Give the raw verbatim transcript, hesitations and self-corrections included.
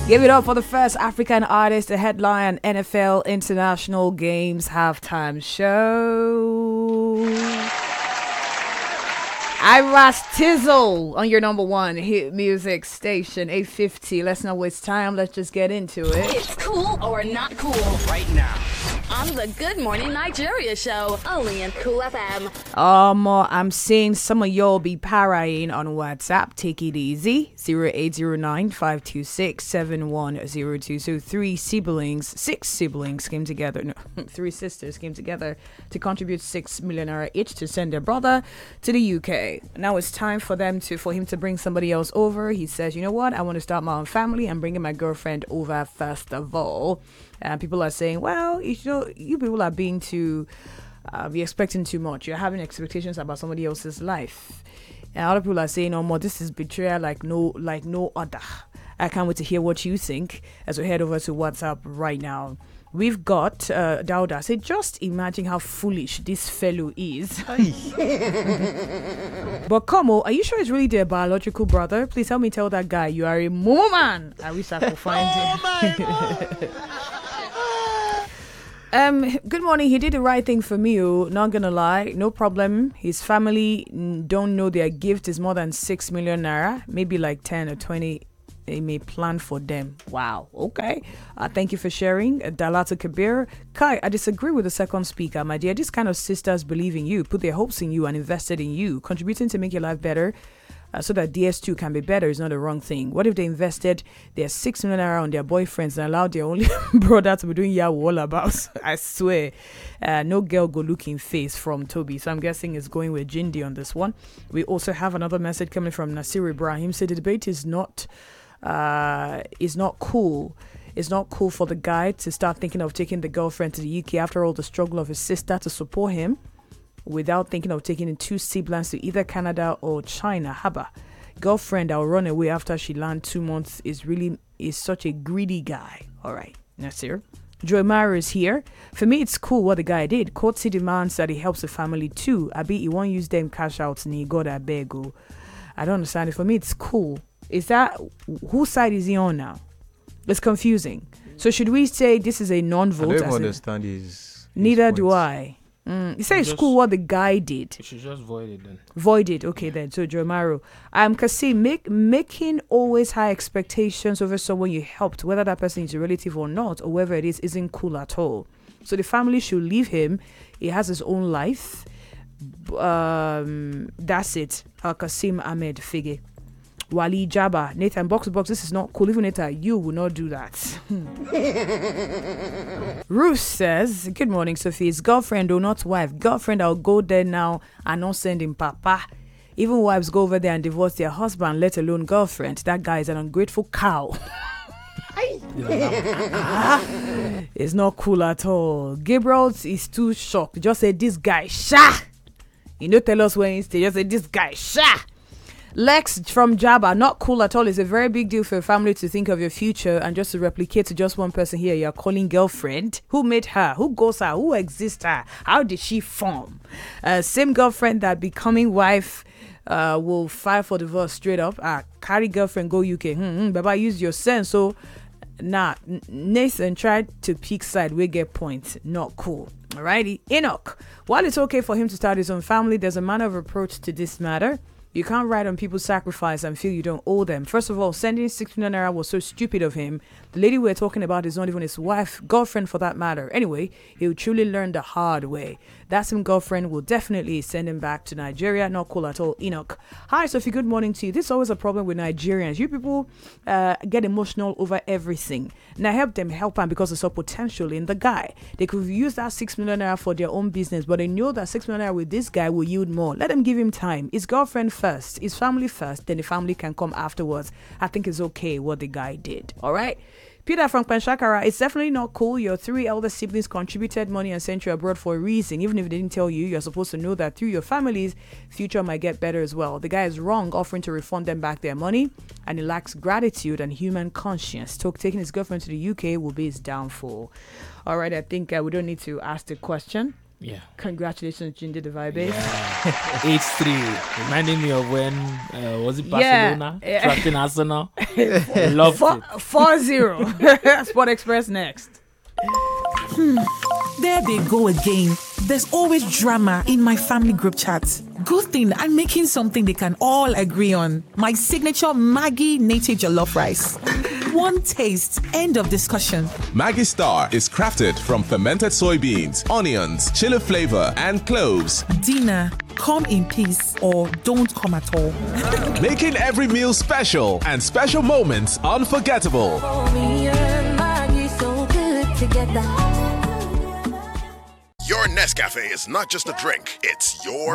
Give it up for the first African artist to headline N F L International Games halftime show. Iras Tizzle on your number one hit music station, eight fifty. Let's not waste time. Let's just get into it. It's cool or not cool right now on the Good Morning Nigeria show, only in Cool F M. Um, uh, I'm seeing some of y'all be parrying on WhatsApp. Take it easy. zero eight zero nine, five two six, seven one zero two. So three siblings, six siblings came together. No, three sisters came together to contribute six million naira each to send their brother to the U K. Now it's time for them to, for him to bring somebody else over. He says, you know what? I want to start my own family. I'm bringing my girlfriend over first of all. And people are saying, well, you know, you people are being too, uh, be expecting too much. You're having expectations about somebody else's life. And other people are saying, oh, more, this is betrayal like no, like no other. I can't wait to hear what you think as we head over to WhatsApp right now. We've got uh, Dauda. Say, just imagine how foolish this fellow is. But come on, are you sure it's really their biological brother? Please help me tell that guy you are a woman. I wish I could find oh him. My God. Um, good morning. He did the right thing for me. Oh, not gonna lie, no problem. His family mm, don't know their gift is more than six million naira, maybe like ten or twenty. They may plan for them. Wow. Okay. Uh, thank you for sharing. Uh, Dalata Kabir. Kai, I disagree with the second speaker, my dear. These kind of sisters believe in you, put their hopes in you, and invested in you, contributing to make your life better. Uh, so that D S two can be better is not a wrong thing. What if they invested their six million naira on their boyfriends and allowed their only brother to be doing yahoo all about? I swear, uh, no girl go looking face from Toby. So I'm guessing it's going with Jindy on this one. We also have another message coming from Nasir Ibrahim. Said the debate is not, uh, is not cool. It's not cool for the guy to start thinking of taking the girlfriend to the U K after all the struggle of his sister to support him, without thinking of taking in two siblings to either Canada or China. Haba. Girlfriend I'll run away after she land two months is really is such a greedy guy. All right, Nasir. Joy Mara is here. For me, it's cool what the guy did. Courtesy demands that he helps the family too. I bet he won't use them cash outs and he got a beg. I don't understand it. For me, it's cool. Is that, whose side is he on now? It's confusing. So should we say this is a non-vote? I don't as understand his, his Neither points. do I. Mm. You say it's Just- cool what the guy did. You should just void it then. Void it. Okay, then. So, Jomaro. Um, Kasim, make, making always high expectations over someone you helped, whether that person is a relative or not, or whether it is, isn't cool at all. So, the family should leave him. He has his own life. Um, that's it. Uh, Kasim Ahmed Fige. Wali Jabba, Nathan, box to box, this is not cool. Even Nathan, you will not do that. Ruth says, good morning, Sophie. It's girlfriend or not wife. Girlfriend, I'll go there now and not send him papa. Even wives go over there and divorce their husband, let alone girlfriend. That guy is an ungrateful cow. It's not cool at all. Gabriel is too shocked. Just say, this guy, sha. You know, tell us when he stay. Just say, this guy, sha. Lex from Jabba, not cool at all. It's a very big deal for a family to think of your future and just to replicate to just one person here. You're calling girlfriend. Who made her? Who goes her? Who exists her? How did she form? Uh, same girlfriend that becoming wife uh, will file for divorce straight up. Ah, carry girlfriend, go U K. Hmm, hmm, Baba, use your sense. So, nah, Nathan tried to pick side. We get points. Not cool. Alrighty. Enoch, while it's okay for him to start his own family, there's a manner of approach to this matter. You can't write on people's sacrifice and feel you don't owe them. First of all, sending six million naira was so stupid of him. The lady we're talking about is not even his wife, girlfriend for that matter. Anyway, he'll truly learn the hard way. That same girlfriend will definitely send him back to Nigeria. Not cool at all. Enoch. Hi, Sophie. Good morning to you. This is always a problem with Nigerians. You people uh, get emotional over everything. Now help them help him because there's a potential in the guy. They could use that six million naira for their own business, but they know that six million naira with this guy will yield more. Let them give him time. His girlfriend first, his family first, then the family can come afterwards. I think it's okay what the guy did. All right. Peter from Panshakara, it's definitely not cool. Your three elder siblings contributed money and sent you abroad for a reason. Even if they didn't tell you, you're supposed to know that through your family's future might get better as well. The guy is wrong offering to refund them back their money, and he lacks gratitude and human conscience. Talk taking his girlfriend to the U K will be his downfall. All right, I think uh, we don't need to ask the question. Yeah. Congratulations, Ginger the Vibe Ace. H three. Reminding me of when, uh, was it Yeah, Barcelona? yeah. Trapping Arsenal. Loved Four, it. four zero. Sport Express next. There they go again. There's always drama in my family group chat. Good thing I'm making something they can all agree on. My signature Maggie native jollof rice. One taste, end of discussion. Maggie Star is crafted from fermented soybeans, onions, chili flavor, and cloves, Dinner, come in peace or don't come at all. making every meal special and special moments unforgettable. Your Nescafe is not just a drink, it's your